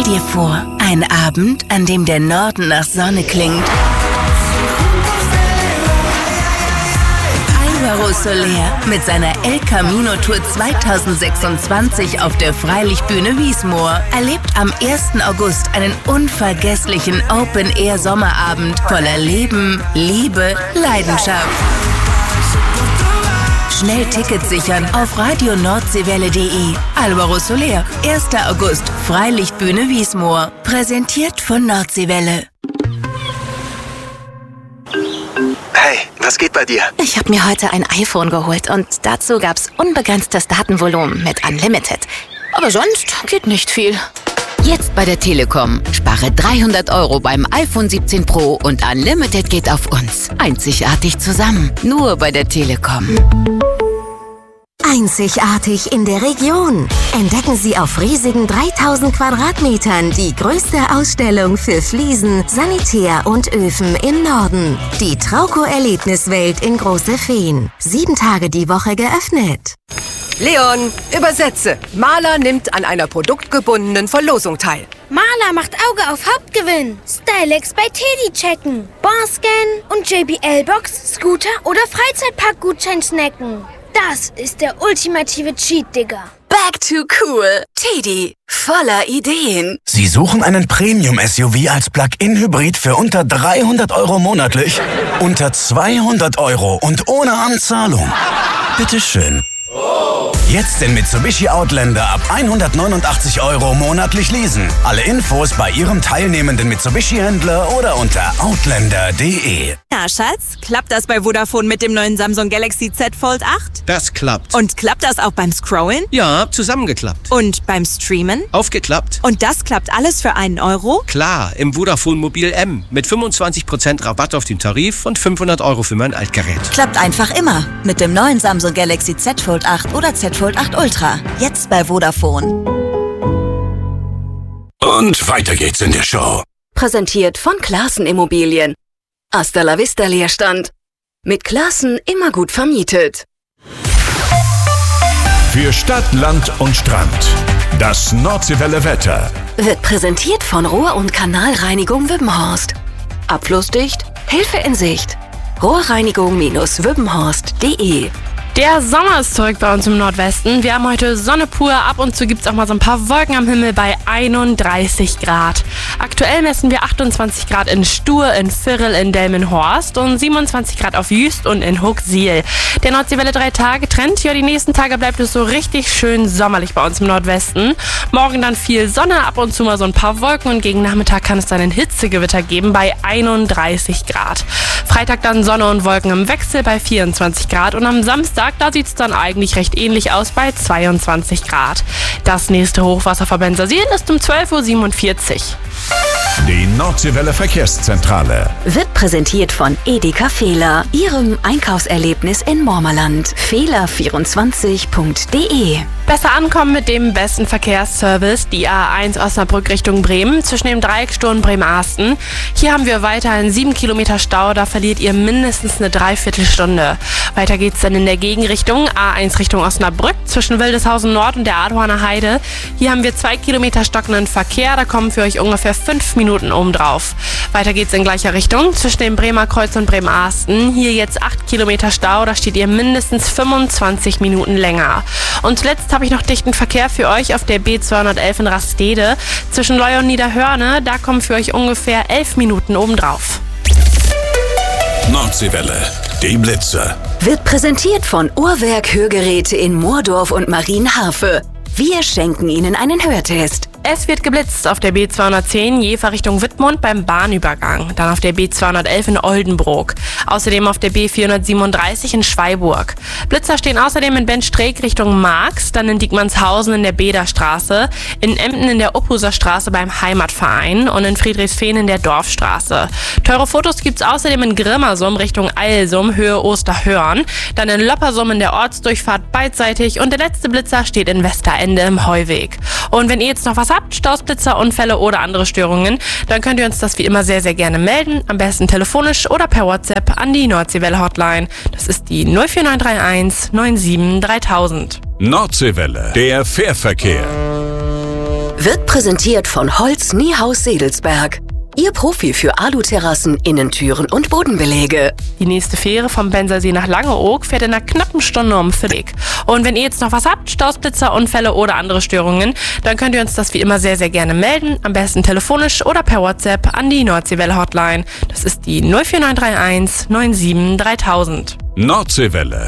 dir vor, ein Abend, an dem der Norden nach Sonne klingt. Álvaro Soler mit seiner El Camino Tour 2026 auf der Freilichtbühne Wiesmoor erlebt am 1. August einen unvergesslichen Open-Air-Sommerabend voller Leben, Liebe, Leidenschaft. Schnell Tickets sichern auf radioNordseewelle.de. Álvaro Soler, 1. August, Freilichtbühne Wiesmoor. Präsentiert von Nordseewelle. Hey, was geht bei dir? Ich habe mir heute ein iPhone geholt und dazu gab's unbegrenztes Datenvolumen mit Unlimited. Aber sonst geht nicht viel. Jetzt bei der Telekom. Spare 300 € beim iPhone 17 Pro und Unlimited geht auf uns. Einzigartig zusammen. Nur bei der Telekom. Einzigartig in der Region. Entdecken Sie auf riesigen 3000 Quadratmetern die größte Ausstellung für Fliesen, Sanitär und Öfen im Norden. Die Trauco-Erlebniswelt in Große Feen. 7 Tage die Woche geöffnet. Leon, übersetze. Maler nimmt an einer produktgebundenen Verlosung teil. Maler macht Auge auf Hauptgewinn. Stylex bei Teddy checken. Barscan und JBL-Box, Scooter oder Freizeitpark-Gutschein snacken. Das ist der ultimative Cheat, Digga. Back to cool. Teddy, voller Ideen. Sie suchen einen Premium-SUV als Plug-in-Hybrid für unter 300 € monatlich? Unter 200 € und ohne Anzahlung? Bitteschön. Jetzt den Mitsubishi Outlander ab 189 € monatlich leasen. Alle Infos bei Ihrem teilnehmenden Mitsubishi-Händler oder unter outlander.de. Ja, Schatz, klappt das bei Vodafone mit dem neuen Samsung Galaxy Z Fold 8? Das klappt. Und klappt das auch beim Scrollen? Ja, zusammengeklappt. Und beim Streamen? Aufgeklappt. Und das klappt alles für 1 €? Klar, im Vodafone Mobil M mit 25% Rabatt auf den Tarif und 500 € für mein Altgerät. Klappt einfach immer mit dem neuen Samsung Galaxy Z Fold 8 oder Z Fold 8 Ultra. Jetzt bei Vodafone. Und weiter geht's in der Show. Präsentiert von Classen Immobilien. Hasta la Vista Leerstand. Mit Classen immer gut vermietet. Für Stadt, Land und Strand. Das Nordseewelle Wetter. Wird präsentiert von Rohr- und Kanalreinigung Wippenhorst. Abflussdicht, Hilfe in Sicht. Rohrreinigung-wippenhorst.de. Der Sommer ist zurück bei uns im Nordwesten. Wir haben heute Sonne pur, ab und zu gibt es auch mal so ein paar Wolken am Himmel bei 31 Grad. Aktuell messen wir 28 Grad in Stur, in Virrel, in Delmenhorst und 27 Grad auf Jüst und in Hochsiel. Der Nordseewelle 3-Tage-Trend. Ja, die nächsten Tage bleibt es so richtig schön sommerlich bei uns im Nordwesten. Morgen dann viel Sonne, ab und zu mal so ein paar Wolken und gegen Nachmittag kann es dann ein Hitzegewitter geben bei 31 Grad. Freitag dann Sonne und Wolken im Wechsel bei 24 Grad und am Samstag, da sieht es dann eigentlich recht ähnlich aus bei 22 Grad. Das nächste Hochwasser vor Bensersiel ist um 12:47 Uhr. Die Nordseewelle Verkehrszentrale Wird präsentiert von Edeka Fehler, Ihrem Einkaufserlebnis in Mormerland. Fehler24.de. Besser ankommen mit dem besten Verkehrsservice, die A1 Osnabrück Richtung Bremen, zwischen dem Dreiecksturm Bremen-Arsten. Hier haben wir weiterhin 7 Kilometer Stau, da verliert ihr mindestens eine Dreiviertelstunde. Weiter geht's dann in der Gegenrichtung, A1 Richtung Osnabrück, zwischen Wildeshausen Nord und der Adorner Heide. Hier haben wir 2 Kilometer stockenden Verkehr, da kommen für euch ungefähr 5 Minuten obendrauf. Weiter geht's in gleicher Richtung, zwischen dem Bremer Kreuz und Bremen-Arsten. Hier jetzt 8 Kilometer Stau, da steht ihr mindestens 25 Minuten länger. Und zuletzt habe ich noch dichten Verkehr für euch auf der B211 in Rastede. Zwischen Leu und Niederhörne, da kommen für euch ungefähr 11 Minuten obendrauf. Nordseewelle, die Blitze. Wird präsentiert von Uhrwerk Hörgeräte in Moordorf und Marienharfe. Wir schenken Ihnen einen Hörtest. Es wird geblitzt auf der B210 Jever Richtung Wittmund beim Bahnübergang. Dann auf der B211 in Oldenburg. Außerdem auf der B437 in Schweiburg. Blitzer stehen außerdem in Benstreek Richtung Marx, dann in Diekmannshausen in der Bederstraße, in Emden in der Uphuser Straße beim Heimatverein und in Friedrichsfehn in der Dorfstraße. Teure Fotos gibt's außerdem in Grimmersum Richtung Eilsum, Höhe Osterhörn, dann in Loppersum in der Ortsdurchfahrt beidseitig und der letzte Blitzer steht in Westerende im Heuweg. Und wenn ihr jetzt noch was habt, Staus, Blitzer, Unfälle oder andere Störungen, dann könnt ihr uns das wie immer sehr, sehr gerne melden. Am besten telefonisch oder per WhatsApp an die Nordseewelle Hotline. Das ist die 04931 97 3000. Nordseewelle, der Fährverkehr. wird präsentiert von Holz Niehaus Sedelsberg. Ihr Profi für Aluterrassen, Innentüren und Bodenbeläge. Die nächste Fähre vom Bensersee nach Langeoog fährt in einer knappen Stunde um Viertel. Und wenn ihr jetzt noch was habt, Staus, Blitzer, Unfälle oder andere Störungen, dann könnt ihr uns das wie immer sehr, sehr gerne melden. Am besten telefonisch oder per WhatsApp an die Nordseewelle Hotline. Das ist die 04931 97 3000. Nordseewelle.